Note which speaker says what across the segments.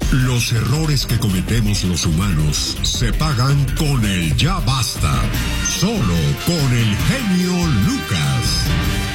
Speaker 1: Los errores que cometemos los humanos se pagan con el ya basta. Solo con el genio Lucas.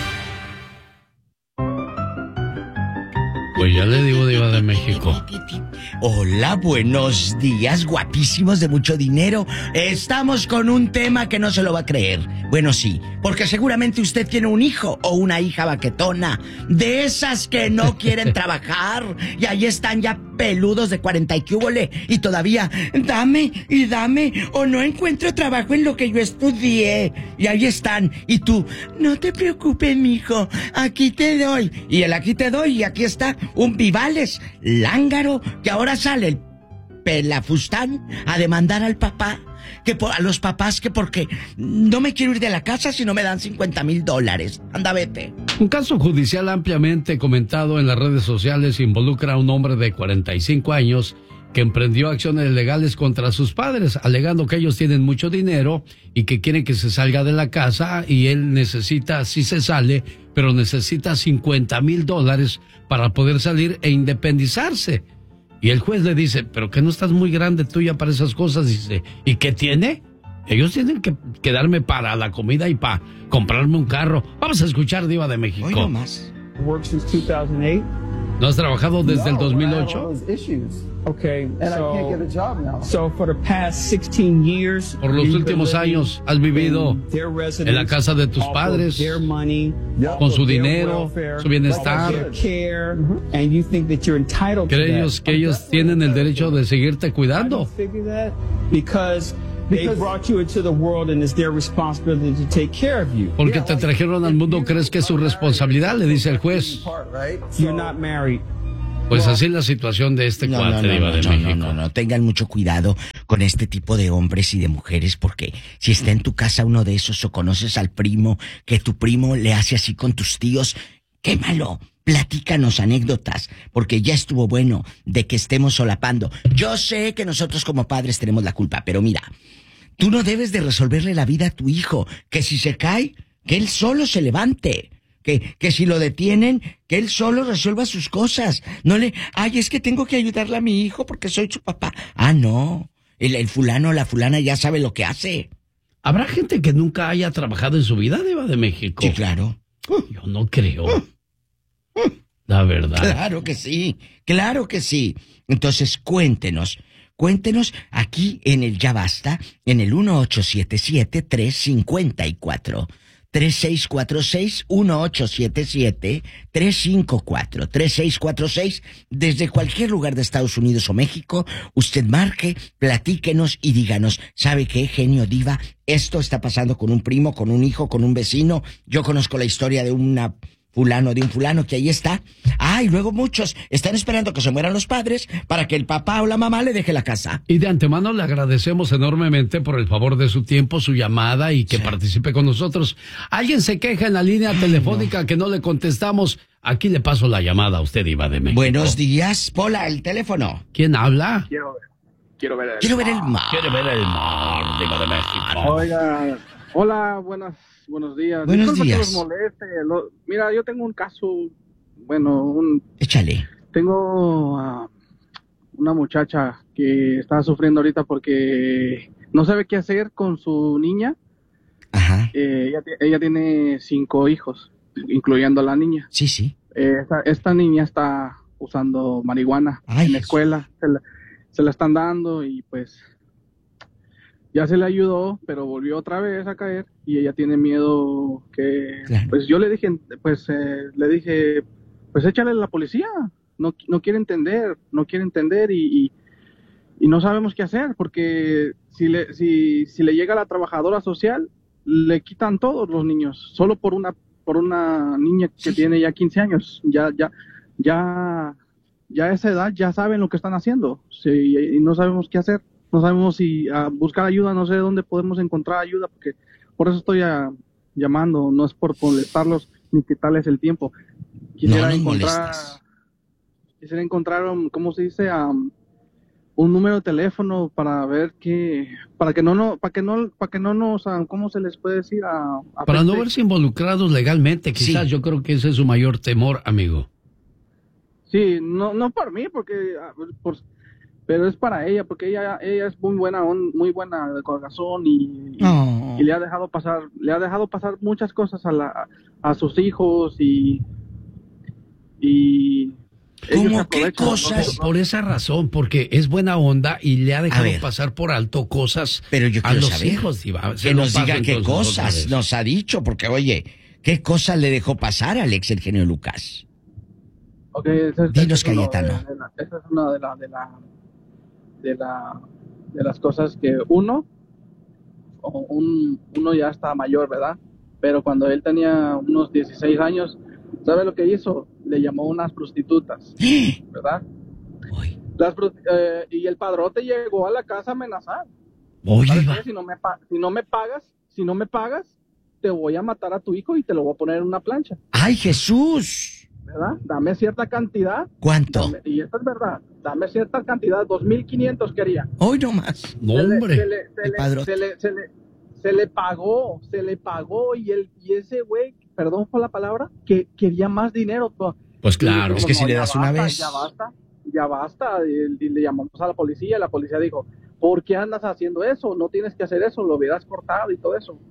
Speaker 2: Pues ya le digo, Diva de México.
Speaker 3: Hola, buenos días, guapísimos de mucho dinero. Estamos con un tema que no se lo va a creer. Bueno, sí, porque seguramente usted tiene un hijo o una hija baquetona, de esas que no quieren trabajar, y ahí están ya peludos de 40 y cúbole, y todavía, dame, o no encuentro trabajo en lo que yo estudié. Y ahí están, y tú, no te preocupes, mijo, aquí te doy. Y el aquí te doy, y aquí está un Vivales lángaro, que ahora sale el pelafustán a demandar al papá, a los papás, que porque no me quiero ir de la casa si no me dan $50,000. Anda, vete.
Speaker 2: Un caso judicial ampliamente comentado en las redes sociales involucra a un hombre de 45 años que emprendió acciones legales contra sus padres, alegando que ellos tienen mucho dinero y que quieren que se salga de la casa, y él necesita, sí se sale, pero necesita $50,000 para poder salir e independizarse. Y el juez le dice, pero que no estás muy grande tú ya para esas cosas. Dice, ¿y qué tiene? Ellos tienen que darme para la comida y para comprarme un carro. Vamos a escuchar, Diva de México.
Speaker 3: Hoy no más.
Speaker 2: ¿No has trabajado desde el 2008? Por los últimos años has vivido en la casa de tus padres, con su dinero, su bienestar. ¿Crees que ellos tienen el derecho de seguirte cuidando? Porque te trajeron al mundo, ¿crees que es su responsabilidad? Le dice el juez. Pues así es la situación de este cuate, Diva de México.
Speaker 3: No, tengan mucho cuidado con este tipo de hombres y de mujeres, porque si está en tu casa uno de esos, o conoces al primo, que tu primo le hace así con tus tíos, quémalo. Platícanos anécdotas, porque ya estuvo bueno de que estemos solapando. Yo sé que nosotros como padres tenemos la culpa, pero mira, tú no debes de resolverle la vida a tu hijo, que si se cae, que él solo se levante. Que si lo detienen, que él solo resuelva sus cosas. No es que tengo que ayudarle a mi hijo porque soy su papá. Ah, no. El fulano o la fulana ya sabe lo que hace.
Speaker 2: ¿Habrá gente que nunca haya trabajado en su vida, Diva de México?
Speaker 3: Sí, claro.
Speaker 2: Yo no creo. La verdad.
Speaker 3: Claro que sí. Entonces, cuéntenos aquí en el Ya Basta, en el 1877-354. 3646-1877-354-3646. Desde cualquier lugar de Estados Unidos o México, usted marque, platíquenos y díganos, ¿sabe qué, genio, diva? Esto está pasando con un primo, con un hijo, con un vecino. Yo conozco la historia de un fulano que ahí está. Y luego muchos están esperando que se mueran los padres para que el papá o la mamá le deje la casa.
Speaker 2: Y de antemano le agradecemos enormemente por el favor de su tiempo, su llamada y que participe con nosotros. Alguien se queja en la línea telefónica que no le contestamos. Aquí le paso la llamada a usted, Diva de México.
Speaker 3: Buenos días, Pola, el teléfono.
Speaker 2: ¿Quién habla?
Speaker 4: Quiero ver el mar.
Speaker 2: Quiere ver el mar, Diva de México.
Speaker 4: Oiga, hola, buenos días.
Speaker 3: Buenos días.
Speaker 4: Que los moleste. Mira, yo tengo un caso,
Speaker 3: Échale.
Speaker 4: Tengo una muchacha que está sufriendo ahorita porque no sabe qué hacer con su niña.
Speaker 3: Ajá.
Speaker 4: Ella tiene 5 hijos, incluyendo a la niña.
Speaker 3: Sí.
Speaker 4: Esta niña está usando marihuana en la escuela. Se la están dando y pues ya se le ayudó, pero volvió otra vez a caer y ella tiene miedo que... Claro. Pues yo le dije, pues échale a la policía. No quiere entender y no sabemos qué hacer, porque si le llega a la trabajadora social, le quitan todos los niños, solo por una niña que tiene ya 15 años. Ya a esa edad ya saben lo que están haciendo, sí, y no sabemos qué hacer. No sabemos si buscar ayuda, no sé dónde podemos encontrar ayuda, porque por eso estoy llamando, no es por molestarlos ni quitarles el tiempo. Quisiera encontrar, ¿cómo se dice? Un número de teléfono para ver para que no nos, ¿cómo se les puede decir?
Speaker 2: Para no verse involucrados legalmente, quizás. Sí. Yo creo que ese es su mayor temor, amigo.
Speaker 4: Sí, no por mí, porque pero es para ella, porque ella es muy buena de corazón y le ha dejado pasar muchas cosas a sus hijos y
Speaker 3: ¿cómo qué cosas?
Speaker 2: Por esa razón, porque es buena onda y le ha dejado pasar por alto cosas
Speaker 3: pero yo
Speaker 2: a los
Speaker 3: saber,
Speaker 2: hijos. Diva.
Speaker 3: Que nos diga qué cosas nos ha dicho, porque oye, ¿qué cosas le dejó pasar a Alex, el genio Lucas?
Speaker 4: Okay,
Speaker 3: dinos, Cayetano.
Speaker 4: Esa es una de las cosas que uno ya está mayor, ¿verdad? Pero cuando él tenía unos 16 años, ¿sabe lo que hizo? Le llamó unas prostitutas, ¿verdad? Y el padrote llegó a la casa a amenazar. Si no me pagas, te voy a matar a tu hijo y te lo voy a poner en una plancha.
Speaker 3: ¡Ay, Jesús!
Speaker 4: ¿Verdad? Dame cierta cantidad.
Speaker 3: ¿Cuánto?
Speaker 4: Y esto es verdad. Dame cierta cantidad, 2,500 quería.
Speaker 3: Hoy no más.
Speaker 2: No, hombre.
Speaker 4: Se le pagó y ese güey, perdón por la palabra, que quería más dinero.
Speaker 2: Pues claro.
Speaker 3: Es que si le das una vez.
Speaker 4: Ya basta. Y le llamamos a la policía. La policía dijo, ¿por qué andas haciendo eso? No tienes que hacer eso, lo hubieras cortado y todo eso.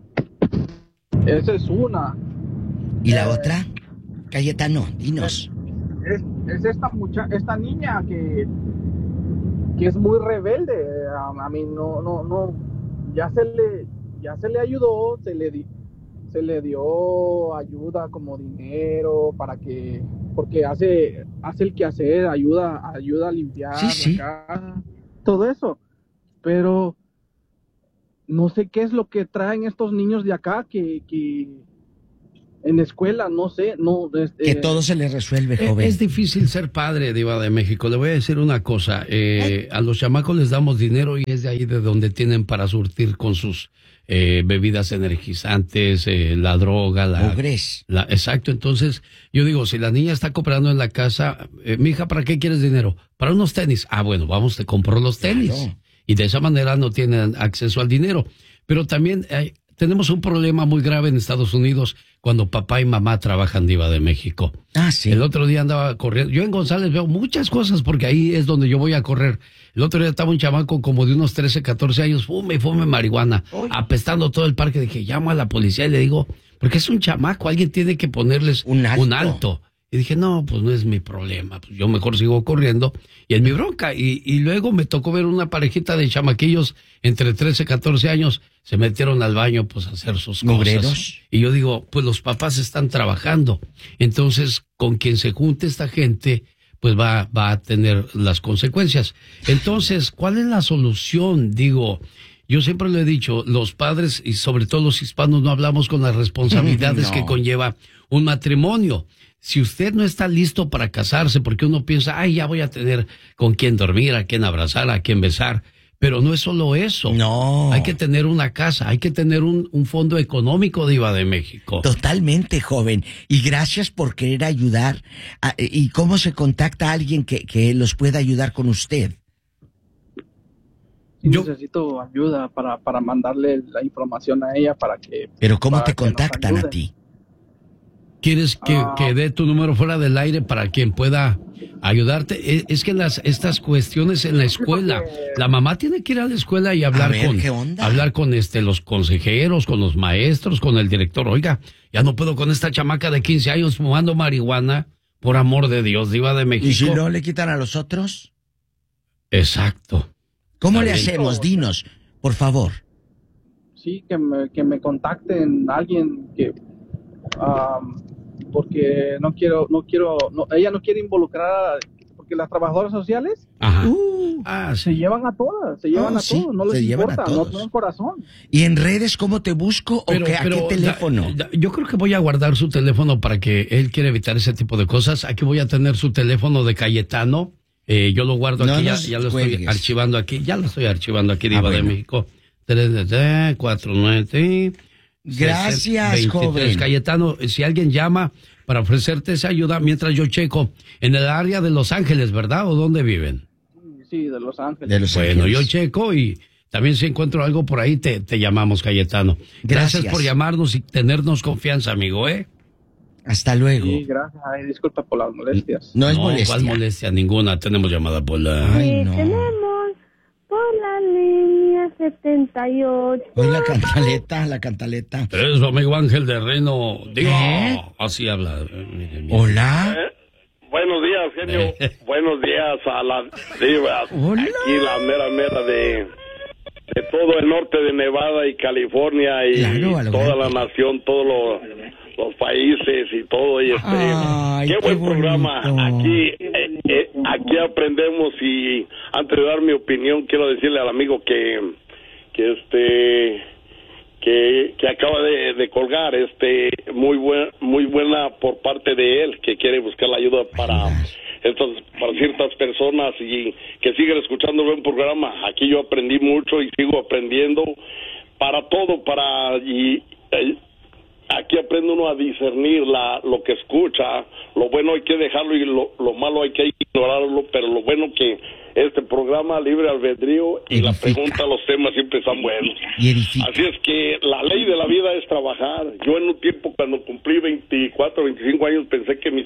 Speaker 4: Esa es una.
Speaker 3: ¿Y la otra? Cayetano, dinos.
Speaker 4: Es esta niña que es muy rebelde. A mí no. Ya se le ayudó, se le dio ayuda como dinero porque hace el quehacer, ayuda a limpiar la casa, todo eso. Pero no sé qué es lo que traen estos niños de acá que en la escuela, no sé,
Speaker 3: que todo se les resuelve, joven.
Speaker 2: Es difícil ser padre, Diva de México. Le voy a decir una cosa, a los chamacos les damos dinero y es de ahí de donde tienen para surtir con sus bebidas energizantes, la droga, exacto. Entonces, yo digo, si la niña está comprando en la casa, mija, ¿para qué quieres dinero? Para unos tenis. Ah, bueno, vamos, te compro los tenis. Claro. Y de esa manera no tienen acceso al dinero. Pero también tenemos un problema muy grave en Estados Unidos cuando papá y mamá trabajan, Diva de México.
Speaker 3: Ah, sí.
Speaker 2: El otro día andaba corriendo. Yo en González veo muchas cosas porque ahí es donde yo voy a correr. El otro día estaba un chamaco como de unos 13, 14 años, fume marihuana, apestando todo el parque. Dije, llamo a la policía y le digo, porque es un chamaco, alguien tiene que ponerles un alto. Y dije, no, pues no es mi problema, pues yo mejor sigo corriendo y es mi bronca. Y luego me tocó ver una parejita de chamaquillos entre 13 y 14 años, se metieron al baño pues a hacer sus cosas. Y yo digo, pues los papás están trabajando. Entonces, con quien se junte esta gente, pues va a tener las consecuencias. Entonces, ¿cuál es la solución? Digo, yo siempre lo he dicho, los padres y sobre todo los hispanos no hablamos con las responsabilidades que conlleva un matrimonio. Si usted no está listo para casarse, porque uno piensa, ay, ya voy a tener con quién dormir, a quién abrazar, a quién besar. Pero no es solo eso.
Speaker 3: No.
Speaker 2: Hay que tener una casa, hay que tener un fondo económico, Diva de México.
Speaker 3: Totalmente, joven. Y gracias por querer ayudar. ¿Y cómo se contacta a alguien que los pueda ayudar con usted?
Speaker 4: Yo necesito ayuda para mandarle la información a ella para que...
Speaker 3: ¿Pero cómo te contactan a ti?
Speaker 2: ¿Quieres que dé tu número fuera del aire para quien pueda ayudarte? Es que estas cuestiones en la escuela, la mamá tiene que ir a la escuela y hablar con los consejeros, con los maestros, con el director. Oiga, ya no puedo con esta chamaca de 15 años fumando marihuana, por amor de Dios, Diva de México.
Speaker 3: ¿Y si no le quitan a los otros?
Speaker 2: Exacto.
Speaker 3: ¿Cómo le hacemos? Dinos, por favor.
Speaker 4: Sí, que me contacten alguien que... porque ella no quiere involucrar, porque las trabajadoras sociales se llevan a todas, no les importa, no tienen corazón.
Speaker 3: ¿Y en redes cómo te busco o a qué teléfono?
Speaker 2: Yo creo que voy a guardar su teléfono para que él quiera evitar ese tipo de cosas. Aquí voy a tener su teléfono de Cayetano, yo lo guardo aquí, ya lo estoy archivando aquí, Diva de México. 349
Speaker 3: Gracias,
Speaker 2: 23.
Speaker 3: joven.
Speaker 2: Cayetano, si alguien llama para ofrecerte esa ayuda, mientras yo checo, en el área de Los Ángeles, ¿verdad? ¿O dónde viven?
Speaker 4: Sí, de Los Ángeles.
Speaker 2: Bueno, yo checo y también si encuentro algo por ahí, te llamamos, Cayetano. Gracias por llamarnos y tenernos confianza, amigo, ¿eh?
Speaker 3: Hasta luego.
Speaker 4: Sí, gracias. Ay, disculpa por las molestias.
Speaker 3: No es molestia.
Speaker 2: ¿Cuál molestia? Ninguna. Tenemos llamada, Pola.
Speaker 3: Ay, no.
Speaker 5: Tenemos por la línea 78.
Speaker 3: Hoy la cantaleta.
Speaker 2: Es su amigo Ángel de Reno. Digo, así habla. Mire.
Speaker 3: Hola.
Speaker 6: Buenos días, genio. Buenos días a la diva.
Speaker 3: Hola.
Speaker 6: Aquí la mera de todo el norte de Nevada y California y
Speaker 3: Claro,
Speaker 6: toda la nación, todos los países y todo. Y
Speaker 3: Ay,
Speaker 6: qué buen
Speaker 3: bonito.
Speaker 6: programa. Aquí aprendemos, y antes de dar mi opinión quiero decirle al amigo que acaba de colgar, muy buena por parte de él, que quiere buscar la ayuda para ciertas personas, y que sigan escuchando el buen programa. Aquí yo aprendí mucho y sigo aprendiendo para todo, aquí aprende uno a discernir lo que escucha. Lo bueno hay que dejarlo y lo malo hay que ignorarlo, pero lo bueno que este programa Libre Albedrío y
Speaker 3: Edifica.
Speaker 6: la pregunta, los temas siempre están buenos.
Speaker 3: Y edifica.
Speaker 6: Así es que la ley de la vida es trabajar. Yo en un tiempo, cuando cumplí 24, 25 años, pensé que mi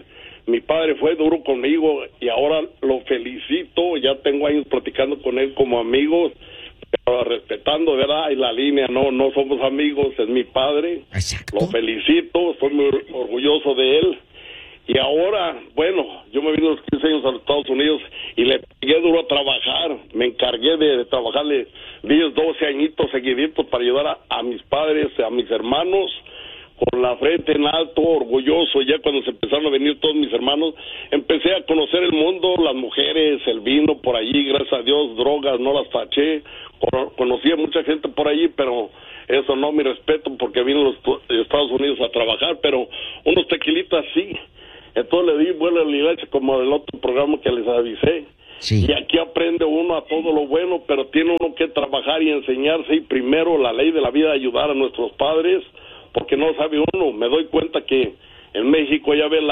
Speaker 6: padre fue duro conmigo, y ahora lo felicito. Ya tengo años platicando con él como amigos, pero respetando, ¿verdad? Y la línea, no somos amigos, es mi padre.
Speaker 3: Exacto.
Speaker 6: Lo felicito, estoy muy orgulloso de él. Y ahora, bueno, yo me vine a los 15 años a los Estados Unidos y le pegué duro a trabajar. Me encargué de trabajarle 10, 12 añitos seguiditos para ayudar a mis padres, a mis hermanos, con la frente en alto, orgulloso. Ya cuando se empezaron a venir todos mis hermanos, empecé a conocer el mundo, las mujeres, el vino por allí, gracias a Dios, drogas, no las taché. Conocí a mucha gente por allí, pero eso no, mi respeto, porque vine a los Estados Unidos a trabajar, pero unos tequilitas sí. Entonces le di vuelo a la iglesia, como del otro programa que les avisé.
Speaker 3: Sí.
Speaker 6: Y aquí aprende uno a todo lo bueno, pero tiene uno que trabajar y enseñarse, y primero la ley de la vida, ayudar a nuestros padres, porque no sabe uno. Me doy cuenta que en México ya ve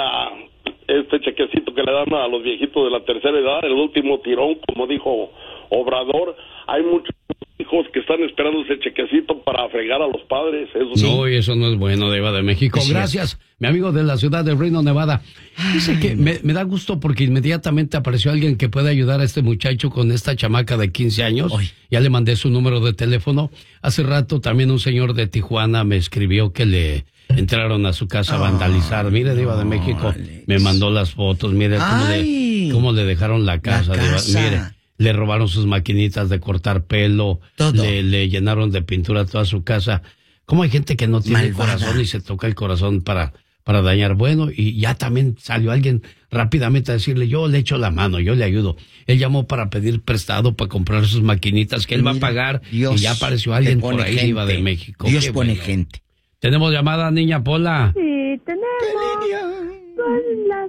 Speaker 6: este chequecito que le dan a los viejitos de la tercera edad, el último tirón, como dijo Obrador. Hay muchos hijos que están esperando ese chequecito para fregar a los padres.
Speaker 2: No, y eso no es bueno, Diva de México. Gracias, mi amigo de la ciudad de Reno, Nevada. Dice que me da gusto porque inmediatamente apareció alguien que puede ayudar a este muchacho con esta chamaca de 15 años. Ya le mandé su número de teléfono. Hace rato también un señor de Tijuana me escribió que le entraron a su casa a vandalizar. Mire, Diva de México, me mandó las fotos. Mire cómo le dejaron la casa. Diva. Mire, le robaron sus maquinitas de cortar pelo, le llenaron de pintura toda su casa. ¿Cómo hay gente que no tiene corazón y se toca el corazón para dañar? Bueno, y ya también salió alguien rápidamente a decirle, yo le echo la mano, yo le ayudo. Él llamó para pedir prestado para comprar sus maquinitas que él va a pagar, y ya apareció alguien por ahí, Diva de México.
Speaker 3: Dios pone gente.
Speaker 2: ¿Tenemos llamada, niña Pola?
Speaker 5: Sí, tenemos. Son las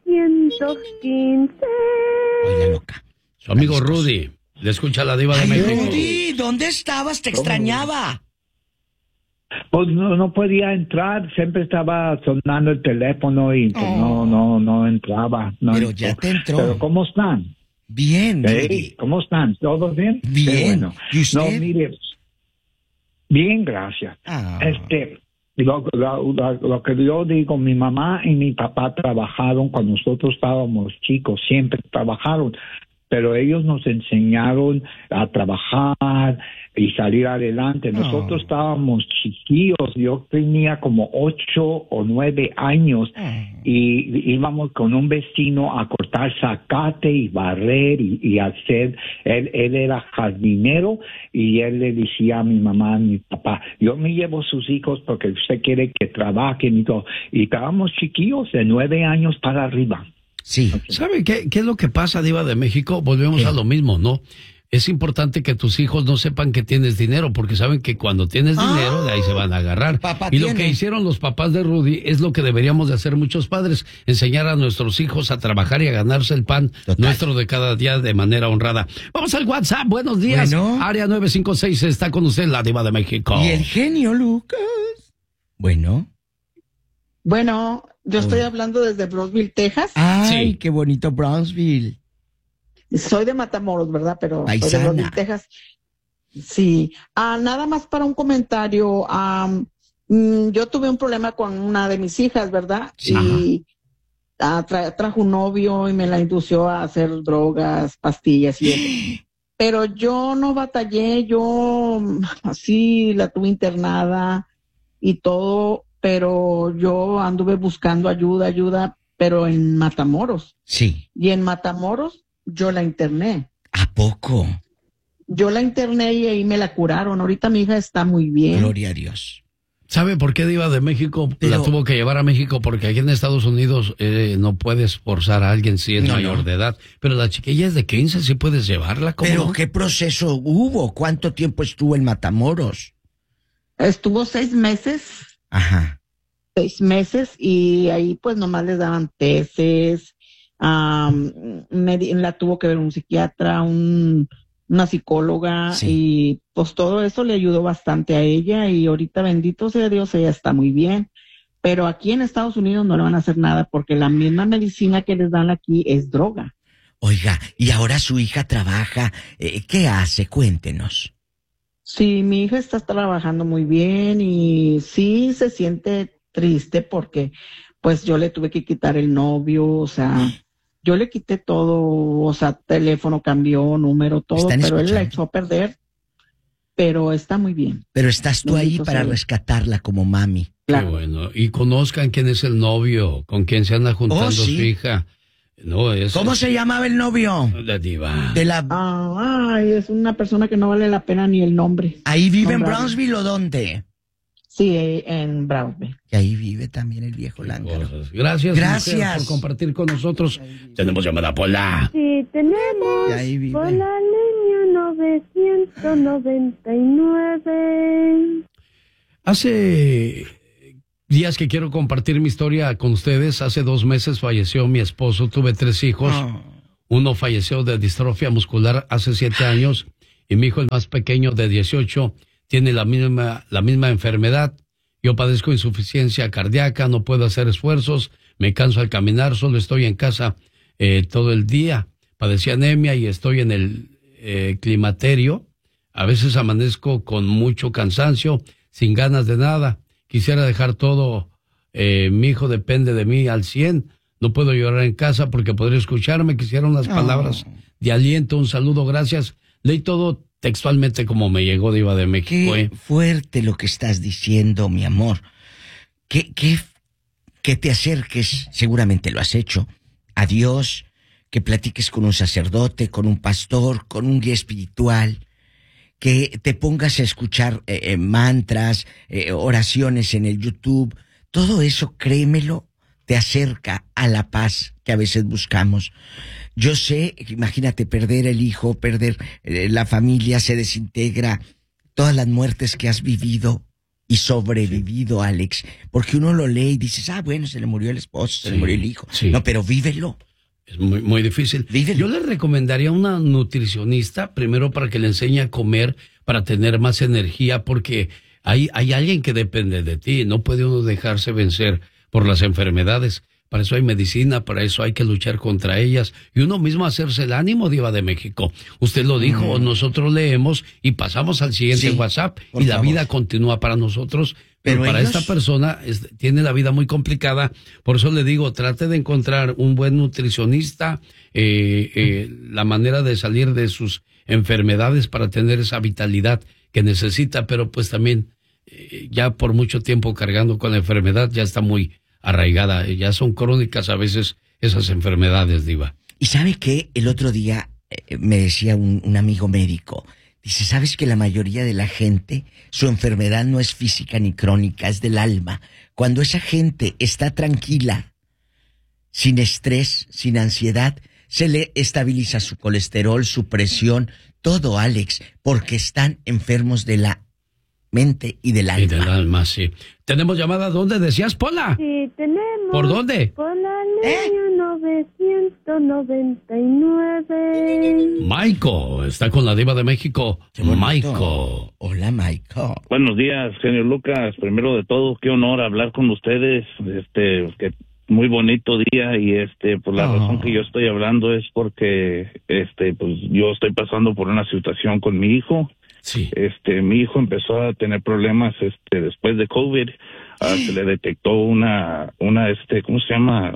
Speaker 5: 615.
Speaker 3: Oye, loca.
Speaker 2: Su amigo Rudy, le escucha la Diva de México.
Speaker 3: Rudy, ¿dónde estabas? Te extrañaba.
Speaker 7: Pues no podía entrar, siempre estaba sonando el teléfono y pues no entraba.
Speaker 3: Pero ya te entró.
Speaker 7: Pero ¿cómo están?
Speaker 3: Bien,
Speaker 7: Rudy. ¿Cómo están? ¿Todos bien?
Speaker 3: Bien.
Speaker 7: Qué bueno.
Speaker 3: ¿Y usted?
Speaker 7: No, mire, bien, gracias. Lo que yo digo, mi mamá y mi papá trabajaron cuando nosotros estábamos chicos, siempre trabajaron, pero ellos nos enseñaron a trabajar y salir adelante. Nosotros estábamos chiquillos, yo tenía como 8 o 9 años y íbamos con un vecino a cortar zacate y barrer y hacer, él era jardinero y él le decía a mi mamá, a mi papá, yo me llevo sus hijos porque usted quiere que trabajen y todo. Y estábamos chiquillos de 9 años para arriba.
Speaker 3: Sí.
Speaker 2: ¿Sabe qué es lo que pasa, Diva de México? Volvemos a lo mismo, ¿no? Es importante que tus hijos no sepan que tienes dinero, porque saben que cuando tienes dinero, de ahí se van a agarrar. Y lo que hicieron los papás de Rudy es lo que deberíamos de hacer muchos padres, enseñar a nuestros hijos a trabajar y a ganarse el pan nuestro de cada día de manera honrada. Vamos al WhatsApp, buenos días. Bueno. Área 956 está con usted, la Diva de México.
Speaker 3: Y el genio Lucas. Bueno,
Speaker 8: yo estoy hablando desde Brownsville, Texas.
Speaker 3: Ay, qué bonito Brownsville.
Speaker 8: Soy de Matamoros, ¿verdad? Pero soy de Brownsville, Texas. Sí. Nada más para un comentario. Yo tuve un problema con una de mis hijas, ¿verdad? Sí. Y trajo un novio y me la indució a hacer drogas, pastillas y eso. Pero yo no batallé, yo así la tuve internada y todo, pero yo anduve buscando ayuda, pero en Matamoros.
Speaker 3: Sí.
Speaker 8: Y en Matamoros yo la interné.
Speaker 3: ¿A poco?
Speaker 8: Yo la interné y ahí me la curaron. Ahorita mi hija está muy bien.
Speaker 3: Gloria a Dios.
Speaker 2: ¿Sabe por qué Diva de México la tuvo que llevar a México? Porque aquí en Estados Unidos no puedes forzar a alguien si es mayor de edad. Pero la chiquilla es de 15, sí puedes llevarla.
Speaker 3: ¿Pero
Speaker 2: no?
Speaker 3: qué proceso hubo? ¿Cuánto tiempo estuvo en Matamoros?
Speaker 8: Estuvo 6 meses.
Speaker 3: Ajá.
Speaker 8: 6 meses y ahí pues nomás les daban tesis. La tuvo que ver un psiquiatra, una psicóloga, sí. Y pues todo eso le ayudó bastante a ella y ahorita, bendito sea Dios, ella está muy bien. Pero aquí en Estados Unidos no le van a hacer nada porque la misma medicina que les dan aquí es droga.
Speaker 3: Oiga, y ahora su hija trabaja, ¿qué hace? Cuéntenos.
Speaker 8: Sí, mi hija está trabajando muy bien y sí se siente triste porque pues yo le tuve que quitar el novio, o sea... Yo le quité todo, o sea, teléfono cambió, número, todo, pero él la echó a perder, pero está muy bien.
Speaker 3: Pero estás tú ahí para rescatarla como mami.
Speaker 2: Claro. Qué bueno. Y conozcan quién es el novio, con quién se anda juntando su hija. No,
Speaker 3: ¿Cómo se llamaba el novio?
Speaker 2: La Diva.
Speaker 8: Es una persona que no vale la pena ni el nombre.
Speaker 3: ¿Ahí vive en Brownsville o dónde?
Speaker 8: Sí, en Brownsville.
Speaker 3: Y ahí vive también el viejo lángaro.
Speaker 2: Gracias mujer, por compartir con nosotros. Tenemos llamada, Pola.
Speaker 5: Sí, tenemos.
Speaker 3: Ahí vive.
Speaker 5: Pola Leño 999.
Speaker 2: Hace días que quiero compartir mi historia con ustedes. Hace 2 meses falleció mi esposo. Tuve 3 hijos. Uno falleció de distrofia muscular hace 7 años. Y mi hijo, el más pequeño, de 18, tiene la misma enfermedad. Yo padezco insuficiencia cardíaca, no puedo hacer esfuerzos, me canso al caminar, solo estoy en casa todo el día. Padecí anemia y estoy en el climaterio. A veces amanezco con mucho cansancio, sin ganas de nada. Quisiera dejar todo. Mi hijo depende de mí al 100. No puedo llorar en casa porque podría escucharme. Quisiera unas palabras de aliento, un saludo, gracias. Leí todo textualmente como me llegó, Diva de México.
Speaker 3: Qué fuerte lo que estás diciendo, mi amor. Que te acerques, seguramente lo has hecho, a Dios, que platiques con un sacerdote, con un pastor, con un guía espiritual, que te pongas a escuchar mantras, oraciones en el YouTube. Todo eso, créemelo, te acerca a la paz que a veces buscamos. Yo sé, imagínate perder el hijo, perder la familia, se desintegra, todas las muertes que has vivido y sobrevivido, Alex, porque uno lo lee y dices, bueno, se le murió el esposo, se le murió el hijo. Sí. No, pero vívelo.
Speaker 2: Es muy, muy difícil.
Speaker 3: Vívelo.
Speaker 2: Yo le recomendaría a una nutricionista, primero para que le enseñe a comer, para tener más energía, porque hay alguien que depende de ti, no puede uno dejarse vencer por las enfermedades. Para eso hay medicina, para eso hay que luchar contra ellas. Y uno mismo hacerse el ánimo, Diva de México. Usted lo dijo, nosotros leemos y pasamos al siguiente WhatsApp y la vida continúa para nosotros. Pero para esta persona tiene la vida muy complicada. Por eso le digo, trate de encontrar un buen nutricionista, la manera de salir de sus enfermedades para tener esa vitalidad que necesita, pero pues también ya por mucho tiempo cargando con la enfermedad ya está muy arraigada, ya son crónicas a veces esas enfermedades, Diva.
Speaker 3: ¿Y sabe qué? El otro día me decía un amigo médico, dice, ¿sabes que la mayoría de la gente, su enfermedad no es física ni crónica, es del alma? Cuando esa gente está tranquila, sin estrés, sin ansiedad, se le estabiliza su colesterol, su presión, todo, Alex, porque están enfermos de la mente y del alma.
Speaker 2: Y del alma, sí. ¿Tenemos llamada? ¿Dónde decías, Pola?
Speaker 5: Sí, tenemos.
Speaker 2: ¿Por dónde?
Speaker 5: Pola Leño 999.
Speaker 2: Michael, está con la Diva de México. Michael.
Speaker 3: Hola, Michael.
Speaker 9: Buenos días, genio Lucas. Primero de todo, qué honor hablar con ustedes. Que muy bonito día y por la razón que yo estoy hablando es porque pues yo estoy pasando por una situación con mi hijo.
Speaker 2: Sí.
Speaker 9: Mi hijo empezó a tener problemas después de COVID. Se le detectó una ¿cómo se llama?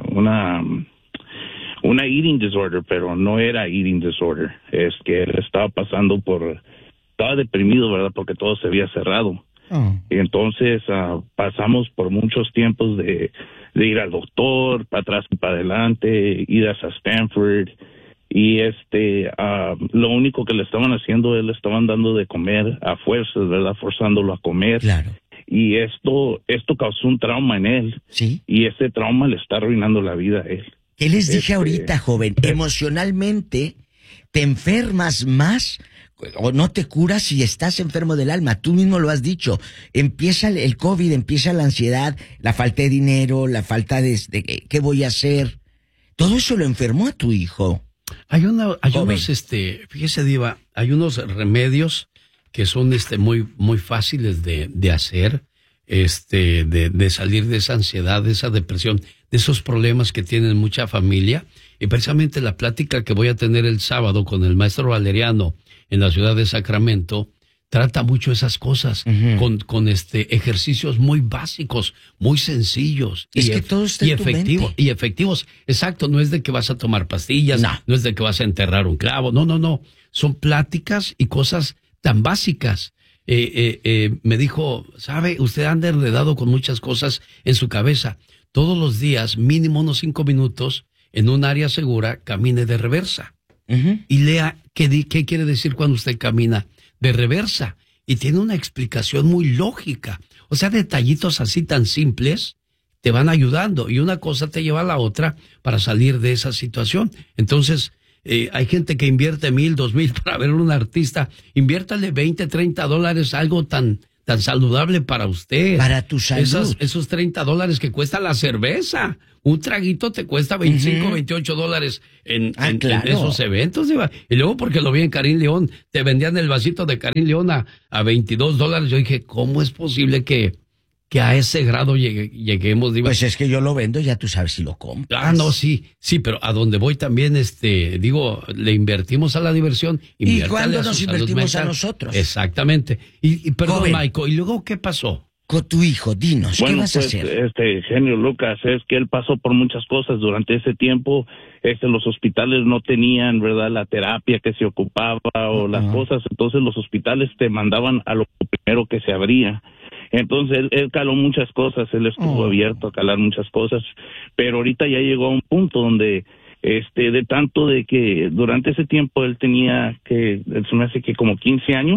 Speaker 9: Una eating disorder, pero no era eating disorder. Es que él estaba estaba deprimido, ¿verdad? Porque todo se había cerrado. Y entonces pasamos por muchos tiempos de ir al doctor, para atrás y para adelante, ir hasta Stanford. Y lo único que le estaban haciendo, le estaban dando de comer a fuerzas, ¿verdad? Forzándolo a comer.
Speaker 3: Claro.
Speaker 9: Y esto causó un trauma en él.
Speaker 3: Sí.
Speaker 9: Y ese trauma le está arruinando la vida a él.
Speaker 3: ¿Qué les dije ahorita, joven? Emocionalmente te enfermas más o no te curas si estás enfermo del alma. Tú mismo lo has dicho. Empieza el COVID, empieza la ansiedad, la falta de dinero, la falta de ¿qué voy a hacer? Todo eso lo enfermó a tu hijo.
Speaker 2: Hay unos, fíjese, Diva, hay unos remedios que son muy fáciles de hacer, de salir de esa ansiedad, de esa depresión, de esos problemas que tienen mucha familia. Y precisamente la plática que voy a tener el sábado con el maestro Valeriano en la ciudad de Sacramento trata mucho esas cosas, con ejercicios muy básicos, muy sencillos y efectivos. Exacto, no es de que vas a tomar pastillas, no es de que vas a enterrar un clavo, no. Son pláticas y cosas tan básicas. Me dijo, ¿sabe? Usted anda enredado con muchas cosas en su cabeza. Todos los días, mínimo unos 5 minutos, en un área segura, camine de reversa. Y lea qué quiere decir cuando usted camina de reversa. Y tiene una explicación muy lógica. O sea, detallitos así tan simples te van ayudando. Y una cosa te lleva a la otra para salir de esa situación. Entonces, hay gente que invierte $1,000, $2,000 para ver a un artista. Inviértale $20, $30, algo tan saludable para usted.
Speaker 3: Para tu salud.
Speaker 2: Esos $30 que cuesta la cerveza. Un traguito te cuesta $25, $28 en esos eventos. Y luego porque lo vi en Karim León, te vendían el vasito de Karim León a $22. Yo dije, ¿cómo es posible que a ese grado lleguemos? Diva?
Speaker 3: Pues es que yo lo vendo, ya tú sabes si lo compras.
Speaker 2: No, sí, pero a donde voy también, le invertimos a la diversión.
Speaker 3: ¿Y cuándo nos invertimos a nosotros?
Speaker 2: Exactamente. Y perdón,
Speaker 3: joven,
Speaker 2: Michael, ¿y luego qué pasó?
Speaker 3: Con tu hijo, dinos, ¿qué vas a hacer?
Speaker 9: Genio Lucas, es que él pasó por muchas cosas durante ese tiempo. Los hospitales no tenían, ¿verdad?, la terapia que se ocupaba o las cosas. Entonces los hospitales te mandaban a lo primero que se abría. Entonces él caló muchas cosas, él estuvo abierto a calar muchas cosas, pero ahorita ya llegó a un punto donde, de tanto de que durante ese tiempo él tenía se me hace que como 15 años,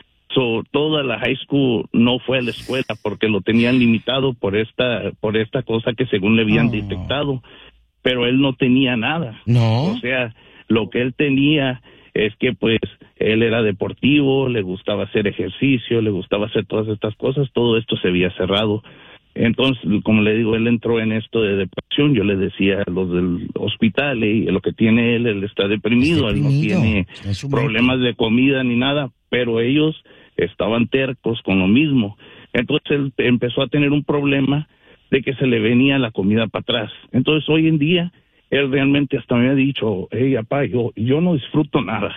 Speaker 9: toda la high school no fue a la escuela porque lo tenían limitado por esta cosa que según le habían detectado, pero él no tenía nada.
Speaker 3: No.
Speaker 9: O sea, lo que él tenía es que pues él era deportivo, le gustaba hacer ejercicio, le gustaba hacer todas estas cosas, todo esto se había cerrado. Entonces, como le digo, él entró en esto de depresión. Yo le decía a los del hospital, lo que tiene él está deprimido, él no tiene problemas de comida ni nada, pero ellos estaban tercos con lo mismo. Entonces él empezó a tener un problema de que se le venía la comida para atrás. Entonces hoy en día él realmente hasta me ha dicho, hey, papá, yo no disfruto nada.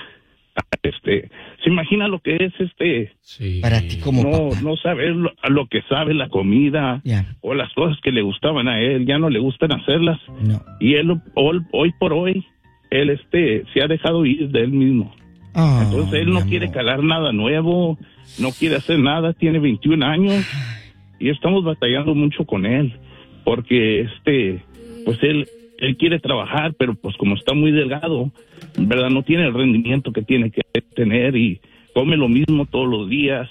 Speaker 9: ¿Se imagina lo que es
Speaker 2: Sí.
Speaker 3: Para ti como papá.
Speaker 9: No saber lo que sabe la comida o las cosas que le gustaban a él, ya no le gustan hacerlas.
Speaker 3: No.
Speaker 9: Y él hoy por hoy él se ha dejado ir de él mismo. Entonces él no quiere calar nada nuevo, no quiere hacer nada, tiene 21 años y estamos batallando mucho con él porque pues él quiere trabajar, pero pues como está muy delgado, ¿verdad? No tiene el rendimiento que tiene que tener y come lo mismo todos los días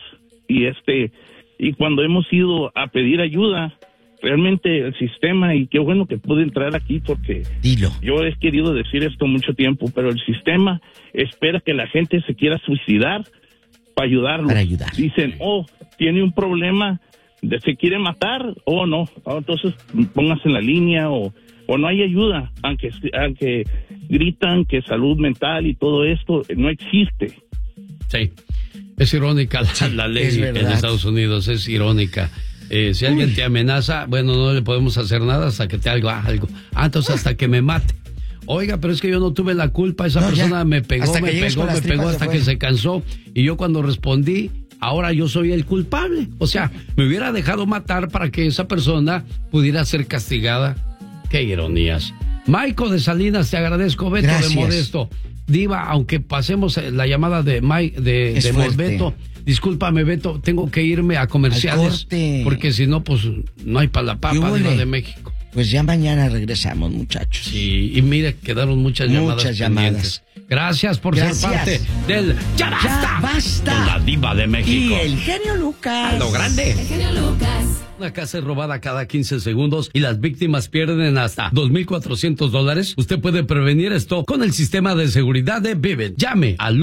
Speaker 9: y cuando hemos ido a pedir ayuda, realmente el sistema, y qué bueno que pude entrar aquí porque yo he querido decir esto mucho tiempo, pero el sistema espera que la gente se quiera suicidar para ayudarlo. Dicen, tiene un problema, se quiere matar, no, entonces póngase en la línea o no hay ayuda, aunque gritan que salud mental y todo esto no existe.
Speaker 2: Sí, es irónica la ley en Estados Unidos, es irónica. Si alguien te amenaza, bueno, no le podemos hacer nada hasta que te haga algo. Entonces hasta que me mate. oiga, pero es que yo no tuve la culpa, esa persona me pegó hasta que se cansó, y yo cuando respondí, ahora yo soy el culpable. O sea, me hubiera dejado matar para que esa persona pudiera ser castigada. Qué ironías. Maico de Salinas, te agradezco. Beto de Modesto. Diva, aunque pasemos la llamada de Beto, discúlpame, Beto, tengo que irme a comerciales, porque si no, pues no hay para la papa, Diva de México.
Speaker 3: Pues ya mañana regresamos, muchachos.
Speaker 2: Sí, y mire, quedaron muchas llamadas. Gracias por ser parte del Ya Basta. Con la Diva de México.
Speaker 3: Y el genio Lucas.
Speaker 2: A lo grande.
Speaker 10: El genio Lucas.
Speaker 2: Una casa es robada cada 15 segundos y las víctimas pierden hasta $2,400. Usted puede prevenir esto con el sistema de seguridad de Vivint. Llame al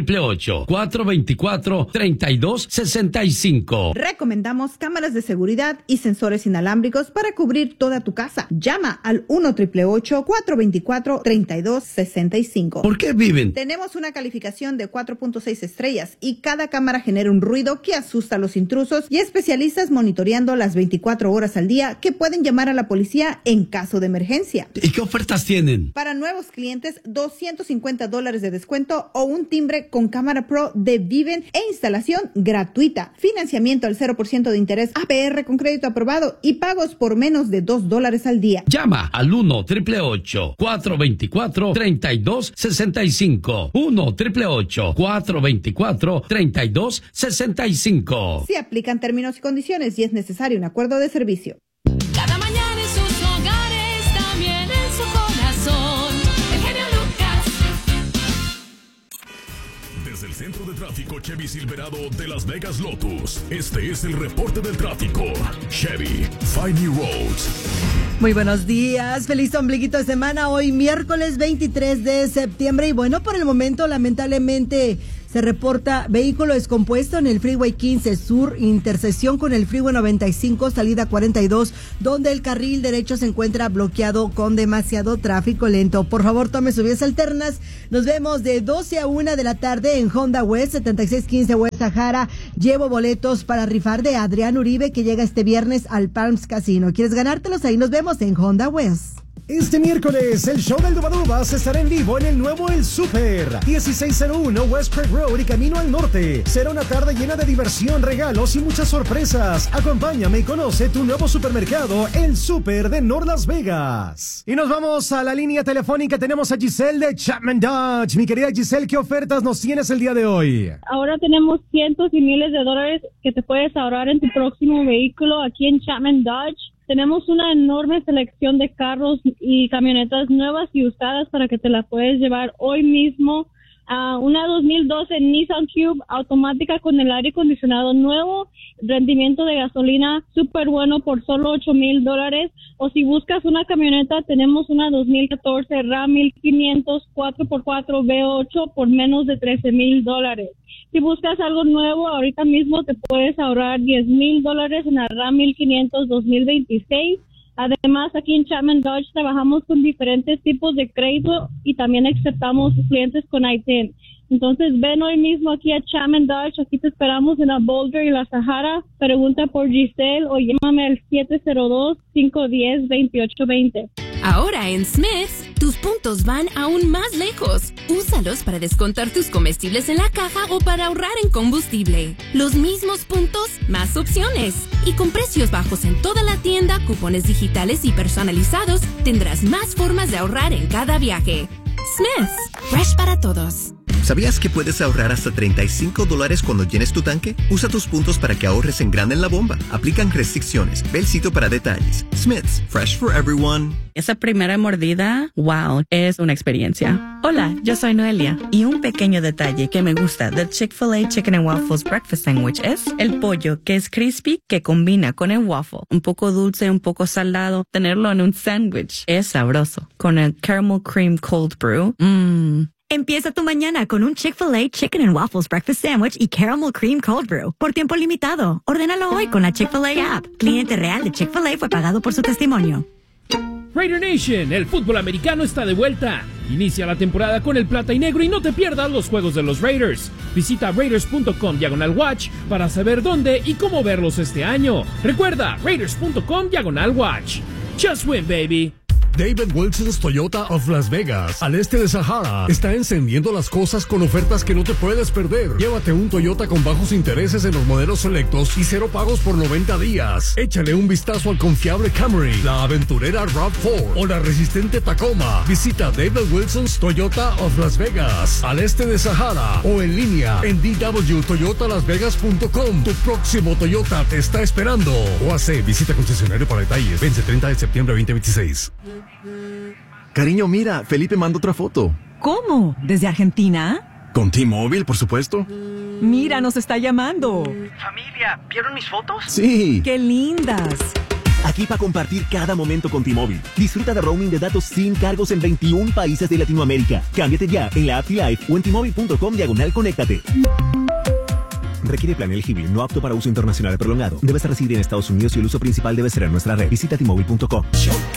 Speaker 2: 1-888-424-3265.
Speaker 11: Recomendamos cámaras de seguridad y sensores inalámbricos para cubrir toda tu casa. Llama al 1-888-424-3265.
Speaker 2: ¿Por qué Vivint?
Speaker 11: Tenemos una calificación de 4.6 estrellas y cada cámara genera un ruido que asusta a los intrusos, y especialistas monitoreando las 24 horas al día que pueden llamar a la policía en caso de emergencia.
Speaker 2: ¿Y qué ofertas tienen?
Speaker 11: Para nuevos clientes, $250 de descuento o un timbre con cámara pro de Vivint e instalación gratuita. Financiamiento al 0% de interés, APR con crédito aprobado y pagos por menos de $2 al día.
Speaker 2: Llama al 1-888-424-3265. 1-888-424-3265.
Speaker 11: Se aplican términos y condiciones y es necesario un acuerdo de servicio.
Speaker 10: Cada mañana en sus hogares, también en su corazón. El genio Lucas.
Speaker 1: Desde el centro de tráfico Chevy Silverado de Las Vegas Lotus, este es el reporte del tráfico. Chevy, find new roads.
Speaker 12: Muy buenos días, feliz ombliguito de semana, hoy miércoles 23 de septiembre y bueno, por el momento lamentablemente se reporta vehículo descompuesto en el Freeway 15 Sur, intersección con el Freeway 95, salida 42, donde el carril derecho se encuentra bloqueado con demasiado tráfico lento. Por favor, tome sus vías alternas. Nos vemos de 12 a 1 de la tarde en Honda West, 7615 West Sahara. Llevo boletos para rifar de Adrián Uribe, que llega este viernes al Palms Casino. ¿Quieres ganártelos? Ahí nos vemos en Honda West.
Speaker 13: Este miércoles, el show del Dubadubas estará en vivo en el nuevo El Super, 1601 West Craig Road y camino al norte. Será una tarde llena de diversión, regalos y muchas sorpresas. Acompáñame y conoce tu nuevo supermercado, El Super de North Las Vegas. Y nos vamos a la línea telefónica. Tenemos a Giselle de Chapman Dodge. Mi querida Giselle, ¿qué ofertas nos tienes el día de hoy?
Speaker 14: Ahora tenemos cientos y miles de dólares que te puedes ahorrar en tu próximo vehículo aquí en Chapman Dodge. Tenemos una enorme selección de carros y camionetas nuevas y usadas para que te la puedes llevar hoy mismo. Una 2012 Nissan Cube automática con el aire acondicionado nuevo, rendimiento de gasolina súper bueno por solo $8,000. O si buscas una camioneta, tenemos una 2014 Ram 1500 4x4 V8 por menos de $13,000. Si buscas algo nuevo, ahorita mismo te puedes ahorrar $10,000 en la RAM 1500 2026. Además, aquí en Chapman Dodge trabajamos con diferentes tipos de crédito y también aceptamos clientes con ITIN. Entonces, ven hoy mismo aquí a Chapman Dodge. Aquí te esperamos en la Boulder y la Sahara. Pregunta por Giselle o llámame al 702-510-2820.
Speaker 15: Ahora en Smith's, tus puntos van aún más lejos. Úsalos para descontar tus comestibles en la caja o para ahorrar en combustible. Los mismos puntos, más opciones. Y con precios bajos en toda la tienda, cupones digitales y personalizados, tendrás más formas de ahorrar en cada viaje. Smith's, fresh para todos.
Speaker 16: ¿Sabías que puedes ahorrar hasta $35 cuando llenes tu tanque? Usa tus puntos para que ahorres en grande en la bomba. Aplican restricciones. Ve el sitio para detalles. Smith's, fresh for everyone.
Speaker 17: Esa primera mordida, wow, es una experiencia. Hola, yo soy Noelia. Y un pequeño detalle que me gusta del Chick-fil-A Chicken and Waffles Breakfast Sandwich es el pollo, que es crispy, que combina con el waffle. Un poco dulce, un poco salado. Tenerlo en un sándwich es sabroso. Con el Caramel Cream Cold Brew,
Speaker 18: Empieza tu mañana con un Chick-fil-A Chicken and Waffles Breakfast Sandwich y Caramel Cream Cold Brew por tiempo limitado. Ordénalo hoy con la Chick-fil-A app. Cliente real de Chick-fil-A fue pagado por su testimonio.
Speaker 19: Raider Nation, el fútbol americano está de vuelta. Inicia la temporada con el plata y negro y no te pierdas los juegos de los Raiders. Visita raiders.com/watch para saber dónde y cómo verlos este año. Recuerda, raiders.com/watch. Just win, baby.
Speaker 20: David Wilson's Toyota of Las Vegas, al este de Sahara, está encendiendo las cosas con ofertas que no te puedes perder. Llévate un Toyota con bajos intereses en los modelos selectos y 0 pagos por 90 días. Échale un vistazo al confiable Camry, la aventurera RAV4 o la resistente Tacoma. Visita David Wilson's Toyota of Las Vegas, al este de Sahara, o en línea en dwtoyotalasvegas.com. Tu próximo Toyota te está esperando. OAC, visita concesionario para detalles. Vence 30 de septiembre 2026.
Speaker 21: Cariño, mira, Felipe mandó otra foto.
Speaker 22: ¿Cómo? ¿Desde Argentina?
Speaker 21: Con T-Mobile, por supuesto.
Speaker 22: Mira, nos está llamando.
Speaker 23: Familia, ¿vieron mis fotos?
Speaker 21: Sí.
Speaker 22: ¡Qué lindas!
Speaker 23: Aquí para compartir cada momento con T-Mobile. Disfruta de roaming de datos sin cargos en 21 países de Latinoamérica. Cámbiate ya en la app T-Life o en T-Mobile.com/conéctate. Requiere plan elegible, no apto para uso internacional prolongado. Debes residir en Estados Unidos y el uso principal debe ser en nuestra red. Visita T-Mobile.com.